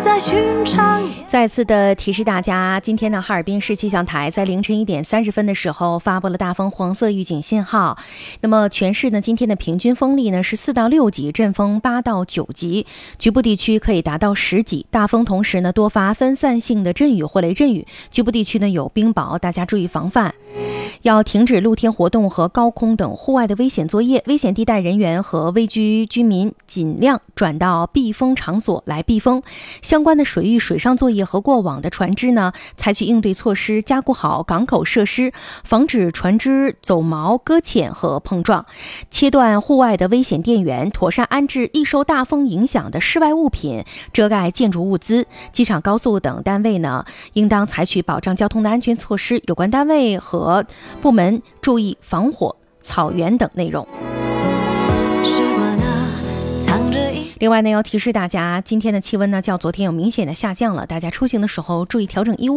再寻常。 再次的提示大家，今天呢，哈尔滨市气象台在凌晨1点30分的时候发布了大风黄色预警信号。那么全市呢，今天的平均风力呢是4到6级，阵风8到9级，局部地区可以达到10级。大风同时呢，多发分散性的阵雨或雷阵雨，局部地区呢有冰雹，大家注意防范。要停止露天活动和高空等户外的危险作业，危险地带人员和危居居民尽量转到避风场所来避风。相关的水域水上作业和过往的船只呢，采取应对措施，加固好港口设施，防止船只走锚、搁浅和碰撞，切断户外的危险电源，妥善安置易受大风影响的室外物品，遮盖建筑物资。机场、高速等单位呢，应当采取保障交通的安全措施，有关单位和部门注意防火、草原等内容。另外呢，要提示大家，今天的气温呢较昨天有明显的下降了，大家出行的时候注意调整衣物。